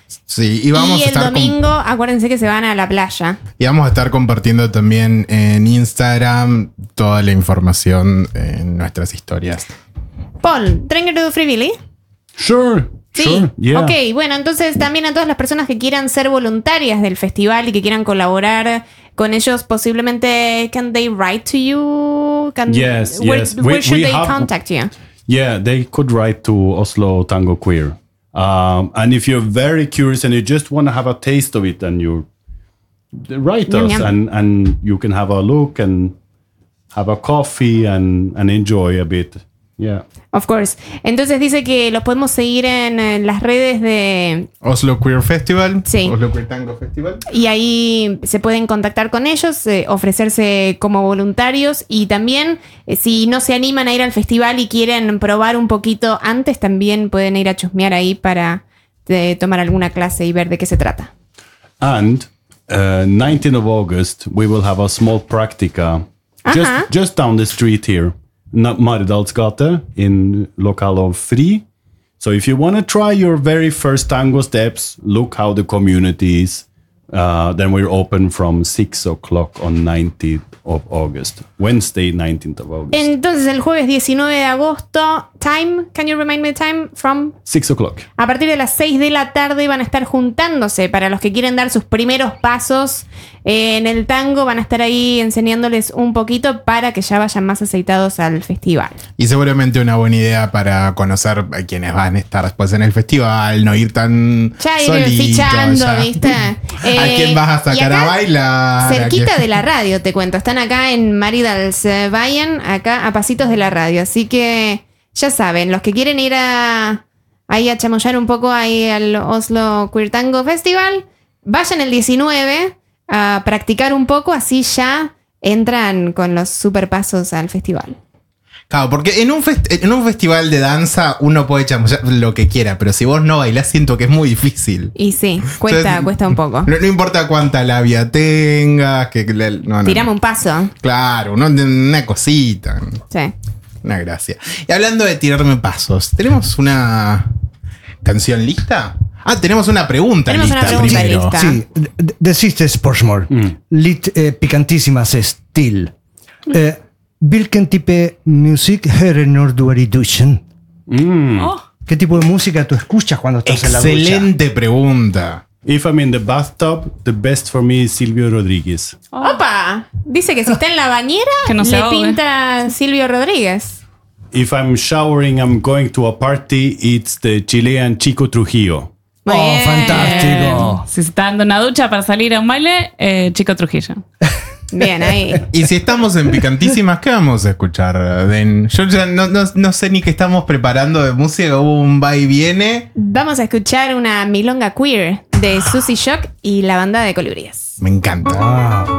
Sí, y vamos y a el estar domingo, acuérdense que se van a la playa. y vamos a estar compartiendo también en Instagram toda la información en nuestras historias. Paul, ¿traen que do Free Billy? Sure. Sí, Sure. Yeah. ok, bueno, entonces también a todas las personas que quieran ser voluntarias del festival y que quieran colaborar con ellos, posiblemente, can they write to you? Yes, where, yes. Where should We they have- contact you? Yeah, they could write to Oslo Tango Queer. And if you're very curious and you just want to have a taste of it, and you write Yum, us, yum. and you can have a look and have a coffee and enjoy a bit. Yeah. Of course. Entonces dice que los podemos seguir en las redes de... Oslo Queer Festival. Sí. Oslo Queer Tango Festival. Y ahí se pueden contactar con ellos, ofrecerse como voluntarios y también si no se animan a ir al festival y quieren probar un poquito antes, también pueden ir a chusmear ahí para tomar alguna clase y ver de qué se trata. And 19th of August, we will have a small practica just down the street here, Maridalsgate, in Lokal Fri. So if you want to try your very first tango steps, look how the community is. Then we're open from 6 o'clock on 19th of August. Wednesday, 19th of August. Entonces el jueves 19 de agosto, time, can you remind me the time? From 6 o'clock. a partir de las 6 de la tarde van a estar juntándose para los que quieren dar sus primeros pasos en el tango. Van a estar ahí enseñándoles un poquito para que ya vayan más aceitados al festival. Y seguramente una buena idea para conocer a quienes van a estar después en el festival, no ir tan Ya ir solito, fichando, ya. ¿viste? ¿A quién vas a y sacar acá, a bailar? cerquita ¿A quién? de la radio, te cuento. Están acá en Maridalsveien, acá a pasitos de la radio. Así que ya saben, los que quieren ir ahí a chamullar un poco ahí al Oslo Queer Tango Festival, vayan el 19 a practicar un poco, así ya entran con los super pasos al festival. Claro, porque en un festival de danza uno puede chamullar lo que quiera, pero si vos no bailás, siento que es muy difícil. Y sí, cuesta un poco. No importa cuánta labia tengas, no. Tirame un paso. Claro, una cosita. Sí. Una gracia. Y hablando de tirarme pasos, ¿tenemos una canción lista? Tenemos una pregunta Tenemos una lista pregunta primero. lista. Sí, det sista är Sportsmore. Lite pikantissimas stil. Vilken typ musik hör när du är i duschen? ¿Qué tipo de música tú escuchas cuando estás en la ducha? Excelente pregunta. If I'm in the bathtub, the best for me is Silvio Rodríguez. ¡Opa! Dice que si está en la bañera, Que no se le ahogue. pinta Silvio Rodríguez. If I'm showering, I'm going to a party, it's the Chilean Chico Trujillo. Muy bien. Fantástico. Si se está dando una ducha para salir a un baile, Chico Trujillo. Bien, ahí. Y si estamos en Picantísimas, ¿qué vamos a escuchar? Yo ya no sé ni qué estamos preparando de música. Hubo un va y viene. Vamos a escuchar una milonga queer de Susie Shock y la banda de Colibríes. Me encanta. Ah.